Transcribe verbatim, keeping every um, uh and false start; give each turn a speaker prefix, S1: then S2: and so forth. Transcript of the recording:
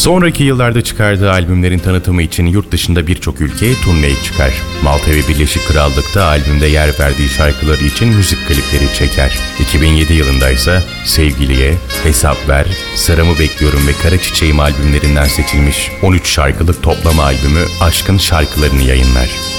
S1: Sonraki yıllarda çıkardığı albümlerin tanıtımı için yurt dışında birçok ülkeye turneye çıkar. Malta ve Birleşik Krallık'ta albümde yer verdiği şarkıları için müzik klipleri çeker. iki bin yedi yılında ise Sevgiliye, Hesap Ver, Sıramı Bekliyorum ve Kara Çiçeğim albümlerinden seçilmiş on üç şarkılık toplama albümü Aşkın şarkılarını yayınlar.